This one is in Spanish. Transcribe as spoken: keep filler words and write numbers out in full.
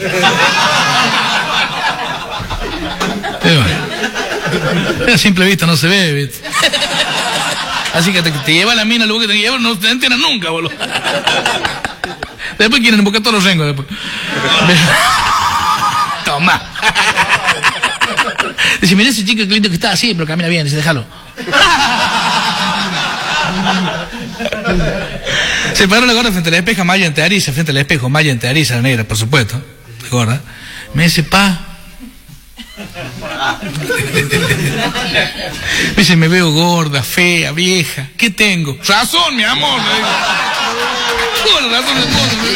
A simple vista no se ve, ¿viste? Así que te, te lleva la mina, luego que te lleva, no te enteras nunca, boludo. Después quieren buscar todos los rengos, después. Toma. Dice, mira ese chico que lindo que está así, pero camina bien, dice, déjalo. Se paró la gorda frente al espejo, Maya en Teariza, frente al espejo, Maya en Teariza, la negra, por supuesto, la gorda. Me dice, pa. Me dice, me veo gorda, fea, vieja. ¿Qué tengo? Razón, mi amor. Razón, mi amor.